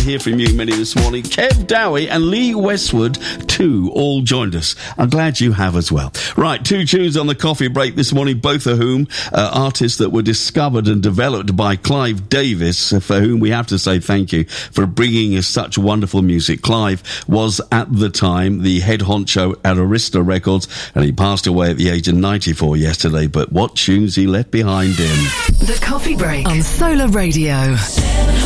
hear from you many this morning. Kev Dowie and Lee Westwood, too, all joined us. I'm glad you have as well. Right, 2 tunes on the coffee break this morning, both of whom artists that were discovered and developed by Clive Davis, for whom we have to say thank you for bringing us such wonderful music. Clive was, at the time, the head honcho at Arista Records, and he passed away at the age of 94 yesterday, but what tunes he left behind him. The Coffee Break on Solar Radio.